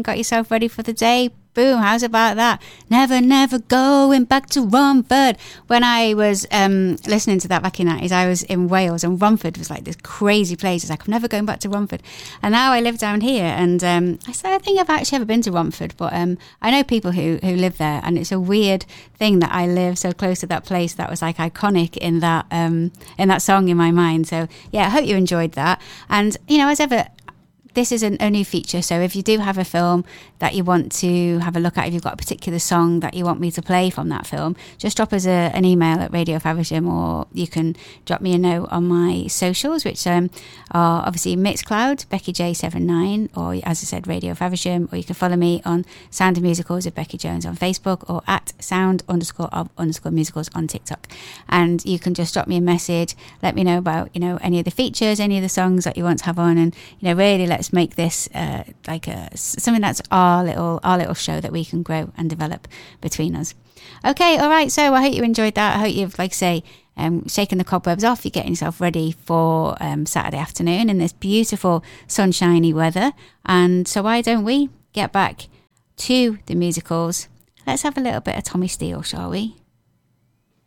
and got yourself ready for the day. Boom, how's about that? Never, never going back to Romford. When I was listening to that back in the 90s, I was in Wales, and Romford was like this crazy place. It's like, I'm never going back to Romford. And now I live down here, and I don't think I've actually ever been to Romford, but I know people who live there, and it's a weird thing that I live so close to that place that was like iconic in that song in my mind. So yeah, I hope you enjoyed that. And, you know, as ever, this is a new feature, so if you do have a film that you want to have a look at, if you've got a particular song that you want me to play from that film, just drop us an email at Radio Faversham, or you can drop me a note on my socials, which are obviously Mixcloud, BeckyJ79, or as I said, Radio Faversham, or you can follow me on Sound of Musicals with Becky Jones on Facebook, or at sound_of_musicals on TikTok. And you can just drop me a message, let me know about, you know, any of the features, any of the songs that you want to have on, and, you know, really let's make this something that's our little show that we can grow and develop between us. Okay, all right, so I hope you enjoyed that. I hope you've, like I say, shaken the cobwebs off. You're getting yourself ready for Saturday afternoon in this beautiful sunshiny weather. And so why don't we get back to the musicals? Let's have a little bit of Tommy Steele, shall we?